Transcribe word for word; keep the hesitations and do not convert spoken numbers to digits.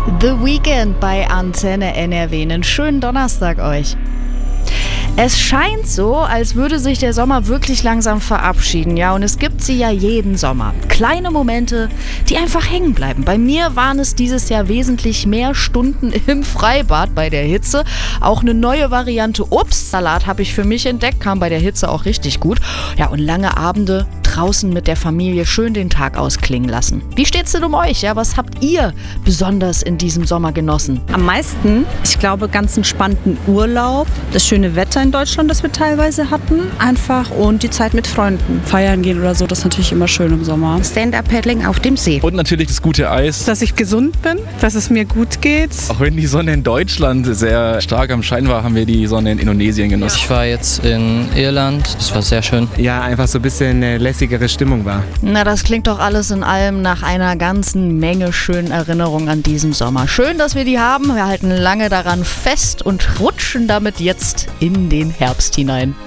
The Weeknd bei Antenne N R W. Einen schönen Donnerstag euch. Es scheint so, als würde sich der Sommer wirklich langsam verabschieden, ja, und es gibt sie ja jeden Sommer. Kleine Momente, die einfach hängen bleiben. Bei mir waren es dieses Jahr wesentlich mehr Stunden im Freibad bei der Hitze. Auch eine neue Variante Obstsalat habe ich für mich entdeckt, kam bei der Hitze auch richtig gut. Ja, und lange Abende draußen mit der Familie schön den Tag ausklingen lassen. Wie steht's denn um euch? Ja, was habt ihr besonders in diesem Sommer genossen? Am meisten, ich glaube, ganz entspannten Urlaub, das schöne Wetter in Deutschland, das wir teilweise hatten, einfach, und die Zeit mit Freunden. Feiern gehen oder so, das ist natürlich immer schön im Sommer. Stand-Up-Paddling auf dem See. Und natürlich das gute Eis. Dass ich gesund bin, dass es mir gut geht. Auch wenn die Sonne in Deutschland sehr stark am Schein war, haben wir die Sonne in Indonesien genossen. Ich war jetzt in Irland, das war sehr schön. Ja, einfach so ein bisschen eine lässigere Stimmung war. Na, das klingt doch alles in allem nach einer ganzen Menge schönen Erinnerungen an diesem Sommer. Schön, dass wir die haben. Wir halten lange daran fest und rutschen damit jetzt in den Herbst hinein.